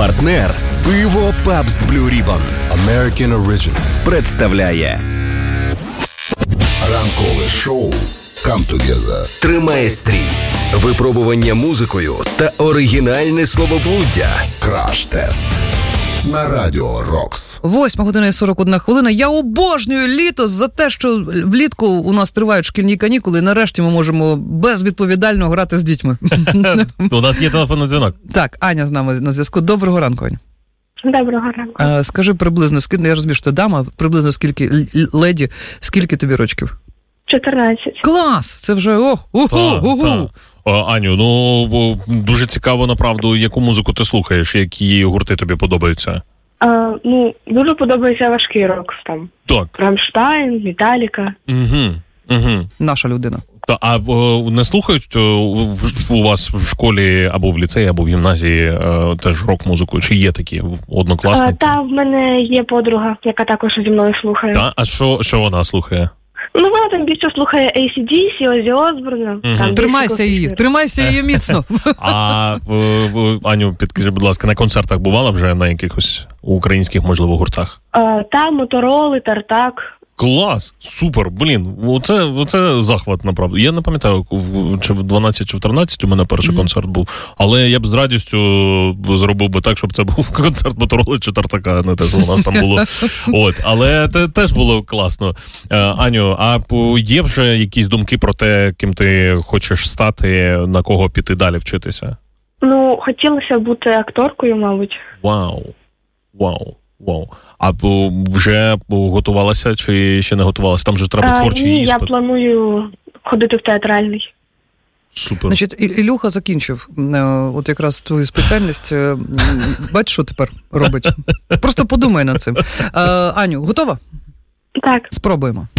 Партнер пиво Pabst Blue Ribbon American Original представляє ранкове шоу Come Together. Тримає стрій, випробування музикою та оригінальне словоблуддя. Краш-тест на Радіо Рокс. 8:41. Я обожнюю літо за те, що влітку у нас тривають шкільні канікули, і нарешті ми можемо безвідповідально грати з дітьми. У нас є телефонний дзвінок. Так, Аня з нами на зв'язку. Доброго ранку, Аня. Доброго ранку. Скажи приблизно, скільки, я розумію, що ти дама, приблизно скільки, леді, скільки тобі рочків? 14. Клас! Це вже, Аню, ну, дуже цікаво, направду, яку музику ти слухаєш, які гурти тобі подобаються? Дуже подобається важкий рок, там. Так. Рамштайн, Металіка. Наша людина. А не слухають у вас в школі, або в ліцеї, або в гімназії теж рок-музику? Чи є такі однокласники? Та, в мене є подруга, яка також зі мною слухає. Та? А що вона слухає? Ну, вона там більше слухає AC/DC, Оззі Осборна. Тримайся її міцно. А, Аню, підкажи, будь ласка, на концертах бувала вже на якихось українських, можливо, гуртах? Та, Мотороли, Тартак. Клас! Супер! Блін, оце захват, направду. Я не пам'ятаю, чи в 12 чи в 13 у мене перший концерт був, але я б з радістю зробив би так, щоб це був концерт Мотороли чи Тартака, не те, що у нас там було. Але теж було класно. Аню, а є вже якісь думки про те, ким ти хочеш стати, на кого піти далі вчитися? Ну, хотілося бути акторкою, мабуть. Вау. А вже готувалася чи ще не готувалася? Там же треба творчий іспит. Я планую ходити в театральний. Супер. Значить, Ілюха закінчив от якраз твою спеціальність. Бачиш, що тепер робить? Просто подумай над цим. Аню, готова? Так. Спробуємо.